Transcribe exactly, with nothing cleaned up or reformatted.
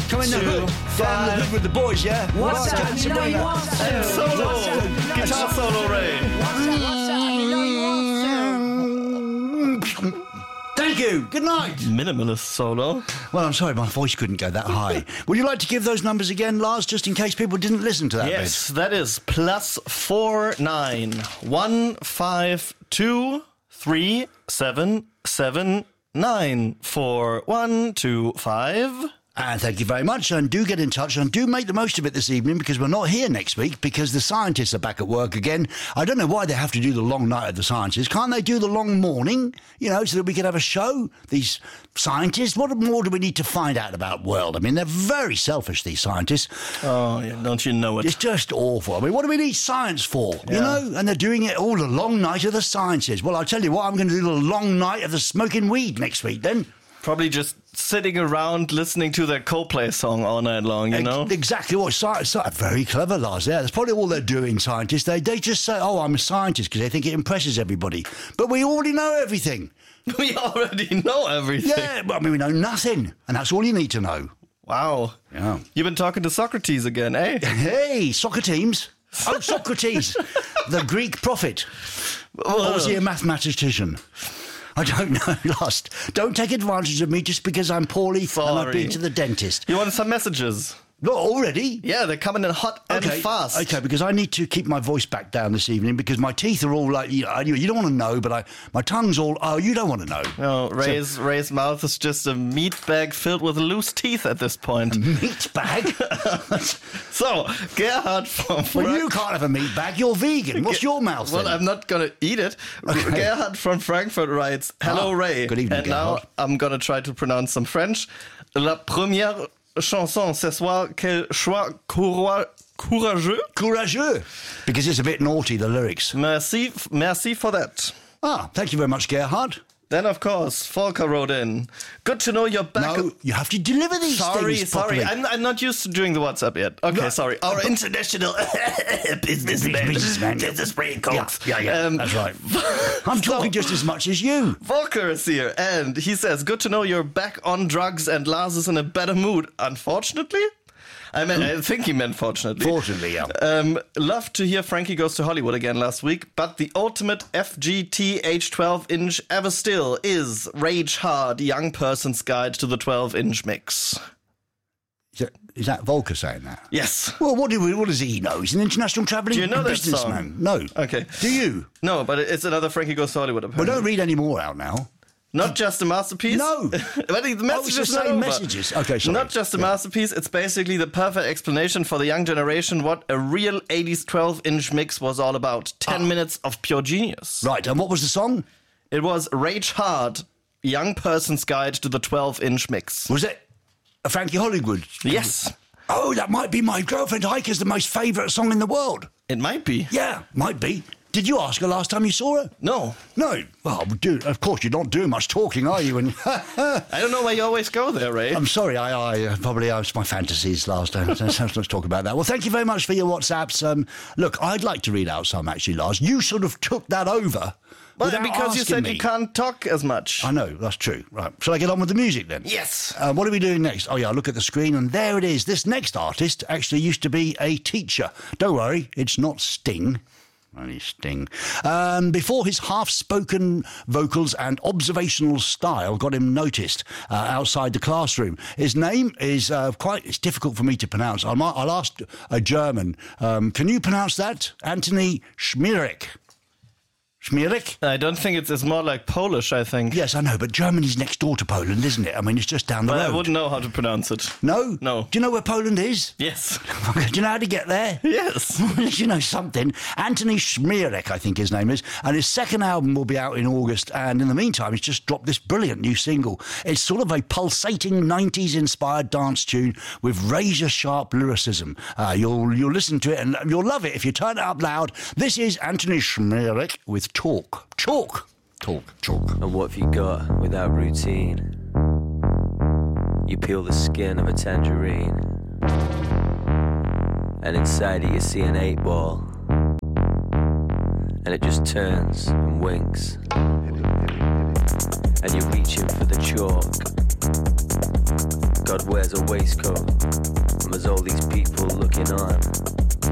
Come in the hood. Down the hood with the boys, yeah? What's up? You know you want to. Solo. Guitar solo, Ray. What's up? What's up? You know you want to. Thank you. Good night. Minimalist solo. Well, I'm sorry, my voice couldn't go that high. Would you like to give those numbers again, Lars, just in case people didn't listen to that Yes, bit? that is plus four nine one five two three seven seven nine four one two five. And thank you very much, and do get in touch, and do make the most of it this evening, because we're not here next week, because the scientists are back at work again. I don't know why they have to do the long night of the scientists. Can't they do the long morning, you know, so that we can have a show? These scientists, what more do we need to find out about the world? I mean, they're very selfish, these scientists. Oh, yeah, don't you know it? It's just awful. I mean, what do we need science for, you Yeah. know? And they're doing it all the long night of the sciences. Well, I'll tell you what, I'm going to do the long night of the smoking weed next week, then. Probably just sitting around listening to their Coldplay song all night long, you know? Exactly what science. Very clever, Lars. Yeah, that's probably all they're doing, scientists. They they just say, "Oh, I'm a scientist," because they think it impresses everybody. But we already know everything. We already know everything. Yeah, but I mean, we know nothing, and that's all you need to know. Wow. Yeah. You've been talking to Socrates again, eh? Hey, soccer teams. Oh, Socrates, the Greek prophet. Or was he a mathematician? I don't know, Lost. Don't take advantage of me just because I'm poorly and I've Sorry. been to the dentist. You want some messages? Not already? Yeah, they're coming in hot and Okay, fast. okay, because I need to keep my voice back down this evening because my teeth are all like, you know, you don't want to know, but I, my tongue's all, oh, you don't want to know. No, Ray's, Ray's mouth is just a meat bag filled with loose teeth at this point. Meat bag? So, Gerhard from Well, you can't have a meat bag, you're vegan. What's your mouth Well, then? I'm not going to eat it. Okay. Gerhard from Frankfurt writes, Hello, Ah, Ray. good evening, And now Gerhard. I'm going to try to pronounce some French. La première chanson ce soir, quel choix coura- courageux. Courageux. Because it's a bit naughty, the lyrics. Merci, merci for that. Ah, thank you very much, Gerhard. Then, of course, Volker wrote in. Good to know you're back. No, you have to deliver these Sorry, things sorry. properly. I'm, I'm not used to doing the WhatsApp yet. Okay, No. sorry. Our international businessman. Businessman. Business brain cokes. Yeah, yeah, yeah. Um, That's right. I'm talking just as much as you. Volker is here, and he says, good to know you're back on drugs and Lars is in a better mood. Unfortunately? I mean, I think he meant fortunately. Fortunately, yeah. Um, love to hear Frankie Goes to Hollywood again last week, but the ultimate F G T H twelve inch ever still is Rage Hard, Young Person's Guide to the twelve inch Mix. Is that, is that Volker saying that? Yes. Well, what, do we, what does he know? He's an international travelling Do you know that businessman. song? No. Okay. Do you? No, but it's another Frankie Goes to Hollywood, Well, apparently. don't read any more out now. Not just a masterpiece? No. But the message Oh, it's the is not same over. messages. Okay, sorry. Not just a Yeah. masterpiece, it's basically the perfect explanation for the young generation what a real eighties twelve inch mix was all about. Ten Ah. minutes of pure genius. Right, and what was the song? It was Rage Hard, Young Person's Guide to the twelve inch Mix. Was it a Frankie Hollywood? Yes, Oh, that might be my girlfriend Heike's the most favourite song in the world. it might be. Yeah, might be. Did you ask her last time you saw her? No, No. Well, dude, of course, you're not doing much talking, are you? And I don't know why you always go there, Ray. I'm sorry, I, I uh, probably asked my fantasies last time. Let's, let's talk about that. Well, thank you very much for your WhatsApps. Um, look, I'd like to read out some, actually, Lars. You sort of took that over. Well, without because you asking said me. you can't talk as much. I know, that's true. Right. Shall I get on with the music then? Yes. Uh, what are we doing next? Oh, yeah, I look at the screen and there it is. This next artist actually used to be a teacher. Don't worry, it's not Sting. Only Sting. Um, before his half-spoken vocals and observational style got him noticed uh, outside the classroom. His name is uh, quite, it's difficult for me to pronounce. I'll, I'll ask a German. Um, can you pronounce that? Anthony Schmierek. Schmierek? I don't think it's, it's more like Polish, I think. Yes, I know, but Germany's next door to Poland, isn't it? I mean, it's just down the But road. I wouldn't know how to pronounce it. No? No. Do you know where Poland is? Yes. Do you know how to get there? Yes. You know something. Anthony Schmierek, I think his name is. And his second album will be out in August. And in the meantime, he's just dropped this brilliant new single. It's sort of a pulsating nineties-inspired dance tune with razor-sharp lyricism. Uh, you'll, you'll listen to it and you'll love it if you turn it up loud. This is Anthony Schmierek with Talk. Talk. Talk. Talk. And what have you got without routine? You peel the skin of a tangerine, and inside it you see an eight ball, and it just turns and winks, and you're reaching for the chalk, God wears a waistcoat. And there's all these people looking on.